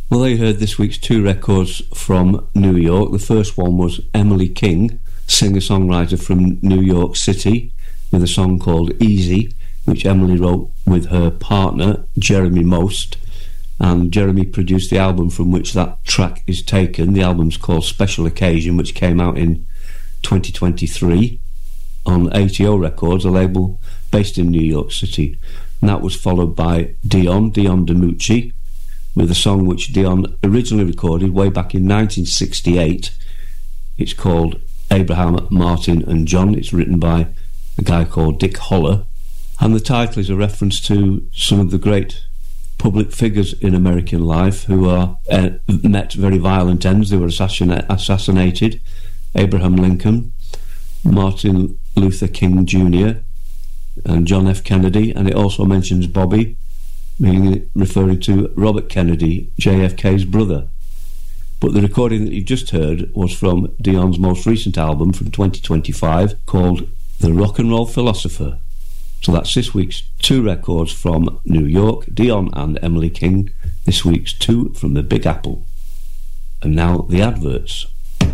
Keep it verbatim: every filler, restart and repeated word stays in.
Well, they heard this week's two records from New York. The first one was Emily King, singer-songwriter from New York City, with a song called Easy, which Emily wrote with her partner, Jeremy Most, and Jeremy produced the album from which that track is taken. The album's called Special Occasion, which came out in twenty twenty-three on A T O Records, a label based in New York City. And that was followed by Dion, Dion DiMucci, with a song which Dion originally recorded way back in nineteen sixty-eight. It's called Abraham, Martin and John. It's written by a guy called Dick Holler, and the title is a reference to some of the great public figures in American life who are uh, met very violent ends. They were assassin- assassinated. Abraham Lincoln, Martin Luther King Junior and John F. Kennedy, and it also mentions Bobby, meaning referring to Robert Kennedy, J F K's brother. But the recording that you've just heard was from Dion's most recent album from twenty twenty-five called The Rock and Roll Philosopher. So that's this week's two records from New York, Dion and Emily King. This week's two from the Big Apple. And now the adverts.